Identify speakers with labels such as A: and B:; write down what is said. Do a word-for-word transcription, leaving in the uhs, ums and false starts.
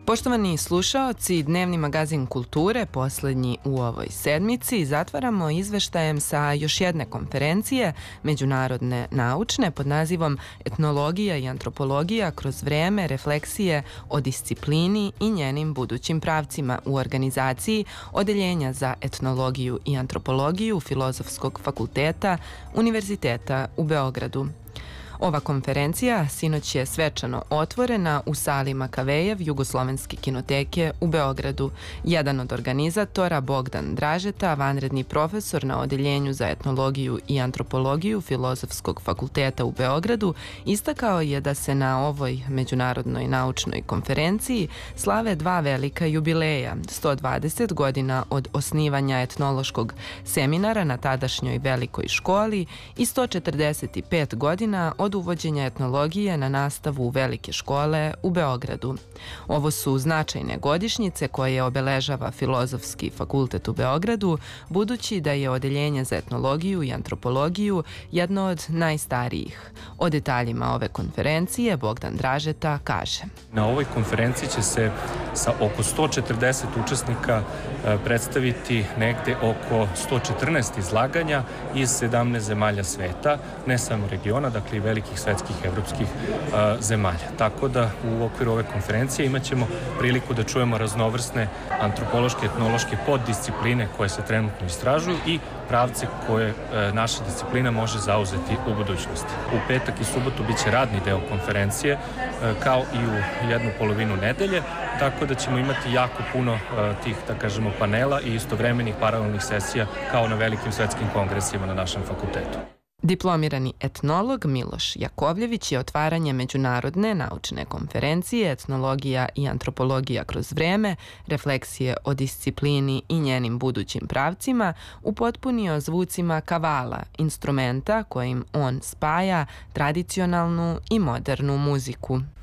A: Poštovani slušaoci, Dnevni magazin kulture, poslednji u ovoj sedmici, zatvaramo izveštajem sa još jedne konferencije međunarodne naučne pod nazivom Etnologija i antropologija kroz vreme refleksije o disciplini i njenim budućim pravcima u organizaciji Odeljenja za etnologiju i antropologiju Filozofskog fakulteta Univerziteta u Beogradu. Ova konferencija sinoć je svečano otvorena u sali Makavejev Jugoslovenske kinoteke u Beogradu. Jedan od organizatora, Bogdan Dražeta, vanredni profesor na Odeljenju za etnologiju i antropologiju Filozofskog fakulteta u Beogradu, istakao je da se na ovoj međunarodnoj naučnoj konferenciji slave dva velika jubileja, sto dvadeset godina od osnivanja etnološkog seminara na tadašnjoj velikoj školi i sto četrdeset pet godina od uvođenja etnologije na nastavu velike škole u Beogradu. Ovo su značajne godišnjice koje obeležava Filozofski fakultet u Beogradu, budući da je Odeljenje za etnologiju i antropologiju jedno od najstarijih. O detaljima ove konferencije Bogdan Dražeta kaže.
B: Na ovoj konferenciji će se sa oko sto četrdeset učesnika predstaviti negde oko sto četrnaest izlaganja iz sedamnaest zemalja sveta, ne samo regiona, dakle i velikih svetskih evropskih zemalja. Tako da u okviru ove konferencije imat ćemo priliku da čujemo raznovrsne antropološke, etnološke poddiscipline koje se trenutno istražuju i pravce koje naša disciplina može zauzeti u budućnosti. U petak i subotu biće radni deo konferencije, kao i u jednu polovinu nedelje, tako da ćemo imati jako puno tih, da kažemo, panela i istovremenih paralelnih sesija kao na velikim svetskim kongresima na našem fakultetu.
A: Diplomirani etnolog Miloš Jakovljević je otvaranje međunarodne naučne konferencije Etnologija i antropologija kroz vreme, refleksije o disciplini i njenim budućim pravcima upotpunio zvucima kavala, instrumenta kojim on spaja tradicionalnu i modernu muziku.